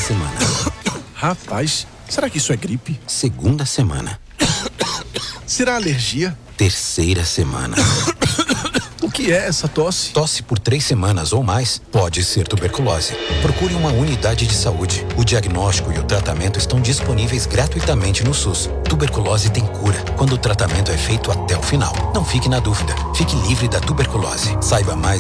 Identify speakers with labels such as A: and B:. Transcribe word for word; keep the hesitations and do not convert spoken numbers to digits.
A: semana.
B: Rapaz, será que isso é gripe?
A: Segunda semana.
B: Será alergia?
A: Terceira semana.
B: O que é essa tosse?
A: Tosse por três semanas ou mais pode ser tuberculose. Procure uma unidade de saúde. O diagnóstico e o tratamento estão disponíveis gratuitamente no SUS. Tuberculose tem cura quando o tratamento é feito até o final. Não fique na dúvida. Fique livre da tuberculose. Saiba mais